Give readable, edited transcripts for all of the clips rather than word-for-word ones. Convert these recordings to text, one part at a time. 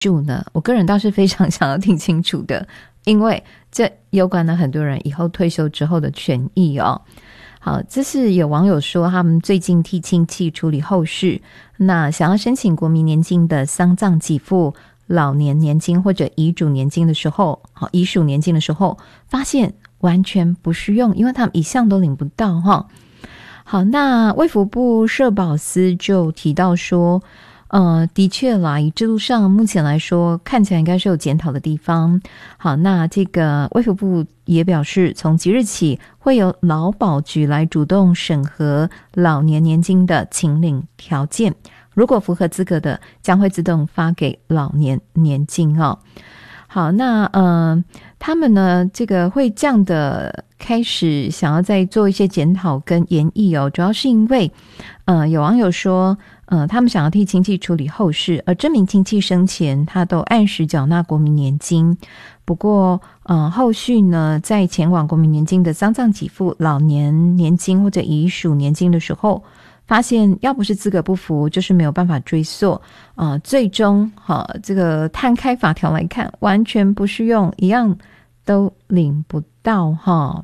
住呢，我个人倒是非常想要听清楚的，因为这有关了很多人以后退休之后的权益哦。好，这是有网友说他们最近替亲戚处理后事，那想要申请国民年金的丧葬给付、老年年金或者遗嘱年金的时候，遗属年金的时候，发现完全不适用，因为他们一项都领不到哈。好，那卫福部社保司就提到说，的确啦，以制度上目前来说，看起来应该是有检讨的地方。好，那这个卫福部也表示，从即日起会由劳保局来主动审核老年年金的请领条件，如果符合资格的，将会自动发给老年年金哦。好，那他们呢，这个会这样的开始想要再做一些检讨跟研议哦，主要是因为有网友说他们想要替亲戚处理后事，而这名亲戚生前他都按时缴纳国民年金，不过后续呢，在前往国民年金的丧葬给付、老年年金或者遗属年金的时候，发现要不是资格不符，就是没有办法追溯，最终这个摊开法条来看，完全不适用，一样都领不到哈。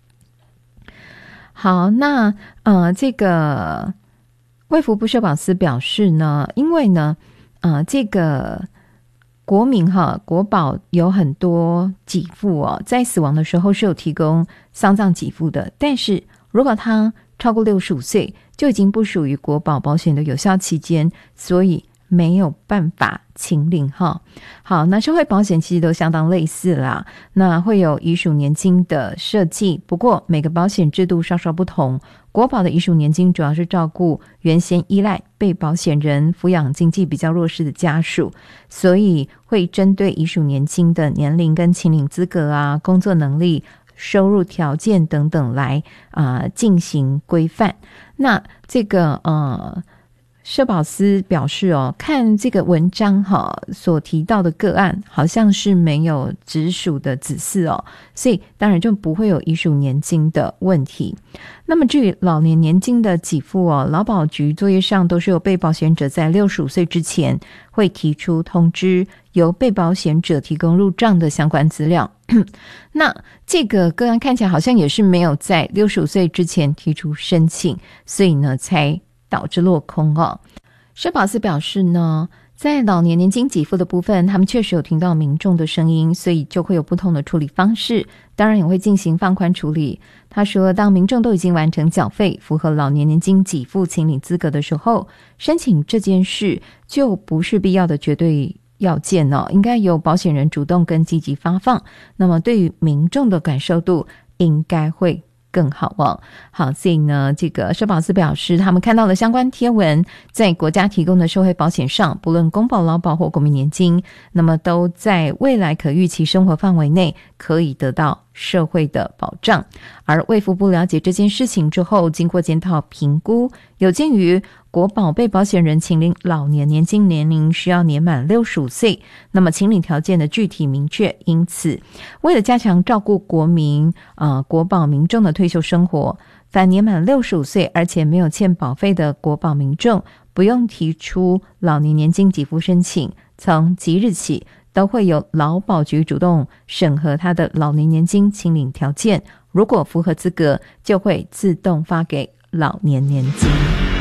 好，那这个卫福部社保司表示呢，因为呢这个国民国保有很多给付哦，在死亡的时候是有提供丧葬给付的，但是如果他超过65岁就已经不属于国保保险的有效期间，所以没有办法请领哈。好，那社会保险其实都相当类似啦，那会有遗属年金的设计，不过每个保险制度稍稍不同。国保的遗属年金主要是照顾原先依赖被保险人抚养经济比较弱势的家属，所以会针对遗属年金的年龄跟请领资格啊、工作能力、收入条件等等来进行规范。那这个社保司表示看这个文章所提到的个案好像是没有直属的子嗣所以当然就不会有遗属年金的问题。那么至于老年年金的给付劳保局作业上都是由被保险者在65岁之前会提出通知，由被保险者提供入账的相关资料那这个个案看起来好像也是没有在65岁之前提出申请，所以呢才导致落空社保司表示呢，在老年年金给付的部分，他们确实有听到民众的声音，所以就会有不同的处理方式，当然也会进行放宽处理。他说，当民众都已经完成缴费，符合老年年金给付请领资格的时候，申请这件事就不是必要的绝对要件应该由保险人主动跟积极发放，那么对于民众的感受度应该会更好好，所以呢，这个社保司表示，他们看到的相关贴文，在国家提供的社会保险上，不论公保、劳保或国民年金，那么都在未来可预期生活范围内可以得到社会的保障。而卫福部了解这件事情之后，经过检讨评估，有鉴于国保被保险人请领老年年金年龄需要年满65岁，那么请领条件的具体明确，因此为了加强照顾国民国保民众的退休生活，凡年满65岁而且没有欠保费的国保民众，不用提出老年年金给付申请，从即日起都会由劳保局主动审核他的老年年金请领条件，如果符合资格，就会自动发给老年年金。